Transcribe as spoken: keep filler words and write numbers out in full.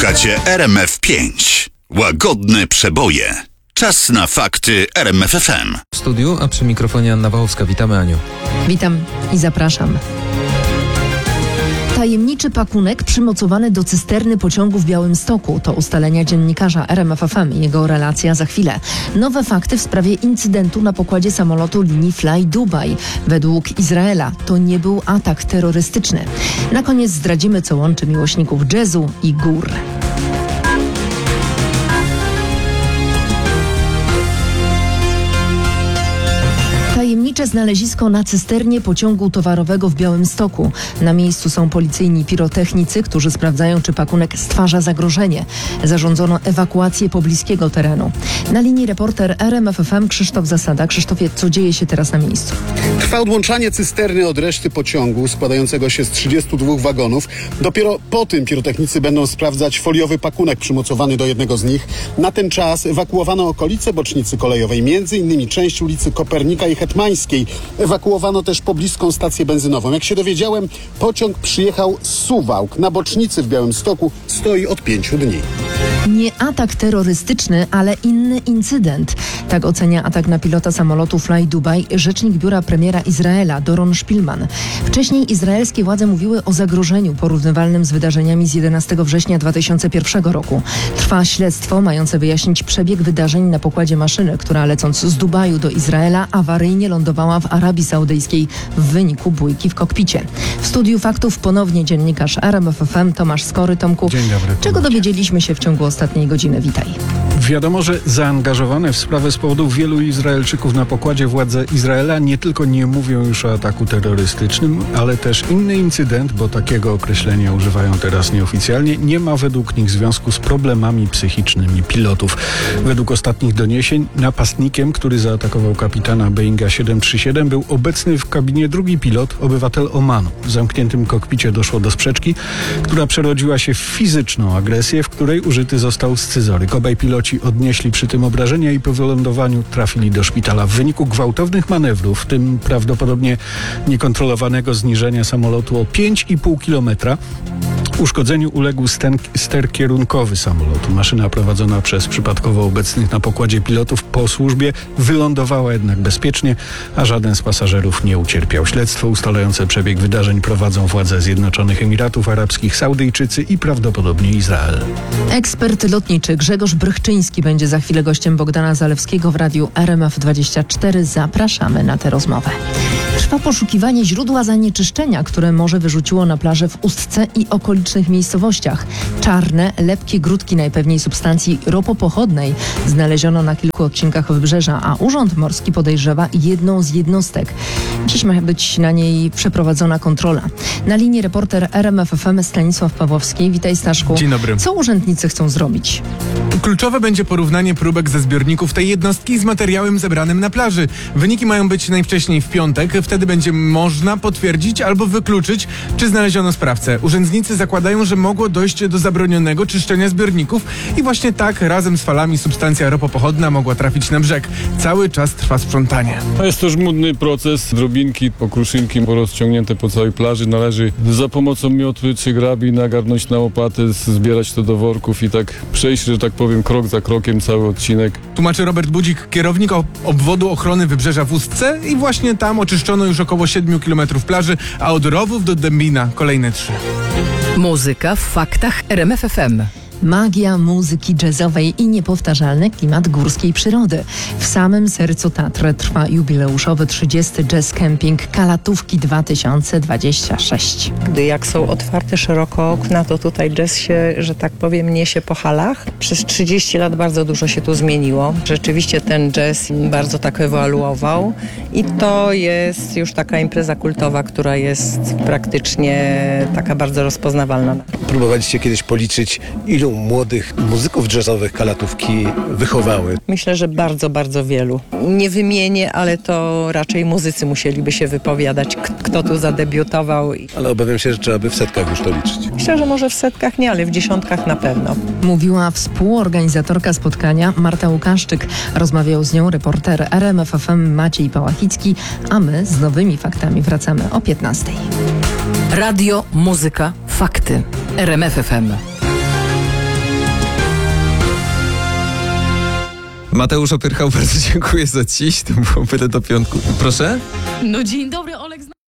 Słuchacie R M F pięć. Łagodne przeboje. Czas na fakty R M F F M. W studiu, a przy mikrofonie Anna Wachowska. Witamy, Aniu. Witam i zapraszam. Tajemniczy pakunek przymocowany do cysterny pociągu w Białymstoku. To ustalenia dziennikarza R M F F M i jego relacja za chwilę. Nowe fakty w sprawie incydentu na pokładzie samolotu linii Fly Dubai. Według Izraela to nie był atak terrorystyczny. Na koniec zdradzimy, co łączy miłośników jazzu i gór. Tajemnicze znalezisko na cysternie pociągu towarowego w Białymstoku. Na miejscu są policyjni pirotechnicy, którzy sprawdzają, czy pakunek stwarza zagrożenie. Zarządzono ewakuację pobliskiego terenu. Na linii reporter R M F F M Krzysztof Zasada. Krzysztofie, co dzieje się teraz na miejscu? Trwa odłączanie cysterny od reszty pociągu składającego się z trzydziestu dwóch wagonów. Dopiero po tym pirotechnicy będą sprawdzać foliowy pakunek przymocowany do jednego z nich. Na ten czas ewakuowano okolice bocznicy kolejowej, między innymi część ulicy Kopernika i Hetmańskiej. Ewakuowano też pobliską stację benzynową. Jak się dowiedziałem, pociąg przyjechał z Suwałk. Na bocznicy w Białymstoku stoi od pięciu dni. Nie atak terrorystyczny, ale inny incydent. Tak ocenia atak na pilota samolotu Fly Dubai rzecznik biura premiera Izraela Doron Szpilman. Wcześniej izraelskie władze mówiły o zagrożeniu porównywalnym z wydarzeniami z jedenastego września dwa tysiące pierwszego roku. Trwa śledztwo mające wyjaśnić przebieg wydarzeń na pokładzie maszyny, która lecąc z Dubaju do Izraela awaryjnie lądowała w Arabii Saudyjskiej w wyniku bójki w kokpicie. W studiu faktów ponownie dziennikarz R M F F M Tomasz Skory. Tomku, Dzień dobry. czego dowiedzieliśmy się w ciągu ostatniej godziny? Witaj. Wiadomo, że zaangażowane w sprawę z powodu wielu Izraelczyków na pokładzie władze Izraela nie tylko nie mówią już o ataku terrorystycznym, ale też inny incydent, bo takiego określenia używają teraz nieoficjalnie, nie ma według nich związku z problemami psychicznymi pilotów. Według ostatnich doniesień napastnikiem, który zaatakował kapitana Boeinga siedem trzy siedem, był obecny w kabinie drugi pilot, obywatel Omanu. W zamkniętym kokpicie doszło do sprzeczki, która przerodziła się w fizyczną agresję, w której użyty został scyzoryk. Obaj piloci odnieśli przy tym obrażenia i po wylądowaniu trafili do szpitala. W wyniku gwałtownych manewrów, w tym prawdopodobnie niekontrolowanego zniżenia samolotu o pięć i pół kilometra, uszkodzeniu uległ sten, ster kierunkowy samolotu. Maszyna prowadzona przez przypadkowo obecnych na pokładzie pilotów po służbie wylądowała jednak bezpiecznie, a żaden z pasażerów nie ucierpiał. Śledztwo ustalające przebieg wydarzeń prowadzą władze Zjednoczonych Emiratów Arabskich, Saudyjczycy i prawdopodobnie Izrael. Ekspert lotniczy Grzegorz Brychczyński będzie za chwilę gościem Bogdana Zalewskiego w radiu R M F dwadzieścia cztery. Zapraszamy na tę rozmowę. Trwa poszukiwanie źródła zanieczyszczenia, które morze wyrzuciło na plażę w Ustce i okolicznych miejscowościach. Czarne, lepkie grudki najpewniej substancji ropopochodnej znaleziono na kilku odcinkach wybrzeża, a Urząd Morski podejrzewa jedną z jednostek. Dziś ma być na niej przeprowadzona kontrola. Na linii reporter R M F F M Stanisław Pawłowski. Witaj, Staszku. Dzień dobry. Co urzędnicy chcą zrobić? Kluczowe będzie porównanie próbek ze zbiorników tej jednostki z materiałem zebranym na plaży. Wyniki mają być najwcześniej w piątek. Wtedy będzie można potwierdzić albo wykluczyć, czy znaleziono sprawcę. Urzędnicy zakładają, że mogło dojść do zabronionego czyszczenia zbiorników i właśnie tak razem z falami substancja ropopochodna mogła trafić na brzeg. Cały czas trwa sprzątanie. Jest to żmudny proces. Drobinki, pokruszynki rozciągnięte po całej plaży. Należy za pomocą miotły czy grabi nagarnąć na łopatę, zbierać to do worków i tak przejść, że tak powiem, krok za krokiem cały odcinek. Tłumaczy Robert Budzik, kierownik obwodu ochrony wybrzeża w Ustce, i właśnie tam oczyszczono już około siedmiu kilometrów plaży, a od Rowów do Dębina kolejne trzy. Muzyka w faktach R M F F M. Magia muzyki jazzowej i niepowtarzalny klimat górskiej przyrody. W samym sercu Tatry trwa jubileuszowy trzydziesty Jazz Camping Kalatówki dwa tysiące dwadzieścia sześć. Gdy jak są otwarte szeroko okna, to tutaj jazz się, że tak powiem, niesie po halach. Przez trzydzieści lat bardzo dużo się tu zmieniło. Rzeczywiście ten jazz bardzo tak ewoluował i to jest już taka impreza kultowa, która jest praktycznie taka bardzo rozpoznawalna. Próbowaliście kiedyś policzyć, ilu młodych muzyków jazzowych Kalatówki wychowały? Myślę, że bardzo, bardzo wielu. Nie wymienię, ale to raczej muzycy musieliby się wypowiadać, k- kto tu zadebiutował. Ale obawiam się, że trzeba by w setkach już to liczyć. Myślę, że może w setkach nie, ale w dziesiątkach na pewno. Mówiła współorganizatorka spotkania Marta Łukaszczyk. Rozmawiał z nią reporter R M F F M Maciej Pałachicki, a my z nowymi faktami wracamy o piętnastej. Radio, muzyka, fakty. R M F F M. Mateusz Opyrchał, bardzo dziękuję za dziś. To było byle do piątku. Proszę? No dzień dobry, Olek.